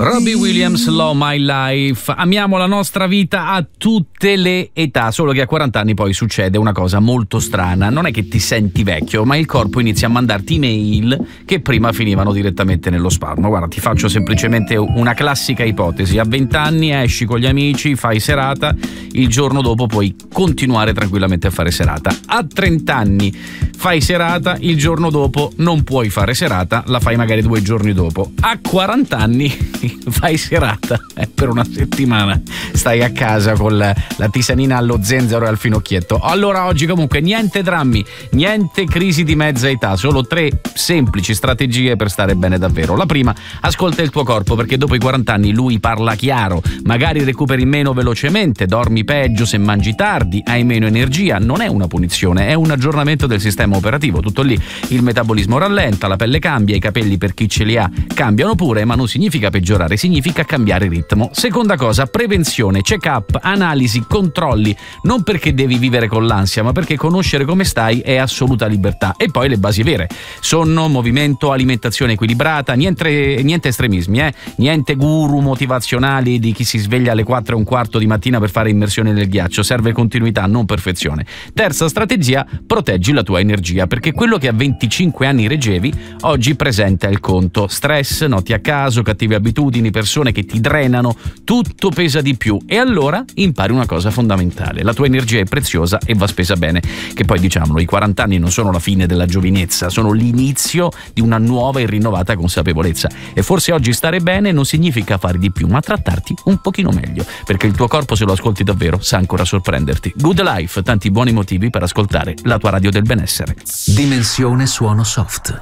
Robbie Williams, Love My Life. Amiamo la nostra vita a tutte le età, solo che a 40 anni poi succede una cosa molto strana. Non è che ti senti vecchio, ma il corpo inizia a mandarti mail che prima finivano direttamente nello spam. Guarda, ti faccio semplicemente una classica ipotesi: a 20 anni esci con gli amici, fai serata, il giorno dopo puoi continuare tranquillamente a fare serata. A 30 anni fai serata, il giorno dopo non puoi fare serata, la fai magari 2 giorni dopo. A 40 anni fai serata per una settimana, stai a casa con la tisanina allo zenzero e al finocchietto. Allora oggi comunque niente drammi, niente crisi di mezza età, solo 3 semplici strategie per stare bene davvero. La prima: ascolta il tuo corpo, perché dopo i 40 anni lui parla chiaro. Magari recuperi meno velocemente, dormi peggio se mangi tardi, hai meno energia. Non è una punizione, è un aggiornamento del sistema operativo, tutto lì. Il metabolismo rallenta, la pelle cambia, i capelli per chi ce li ha cambiano pure, ma non significa peggiorare, significa cambiare ritmo. Seconda cosa: prevenzione, check-up, analisi, controlli, non perché devi vivere con l'ansia, ma perché conoscere come stai è assoluta libertà. E poi le basi vere: sonno, movimento, alimentazione equilibrata, niente estremismi, niente guru motivazionali di chi si sveglia alle 4:15 di mattina per fare immersione nel ghiaccio. Serve continuità, non perfezione. Terza strategia: proteggi la tua energia, perché quello che a 25 anni reggevi oggi presenta il conto. Stress, noti a caso, cattive abitudini, persone che ti drenano, tutto pesa di più. E allora impari una cosa fondamentale: la tua energia è preziosa e va spesa bene. Che poi, diciamolo, i 40 anni non sono la fine della giovinezza, sono l'inizio di una nuova e rinnovata consapevolezza. E forse oggi stare bene non significa fare di più, ma trattarti un pochino meglio, perché il tuo corpo, se lo ascolti davvero, sa ancora sorprenderti. Good Life, tanti buoni motivi per ascoltare la tua radio del benessere. Dimensione suono soft.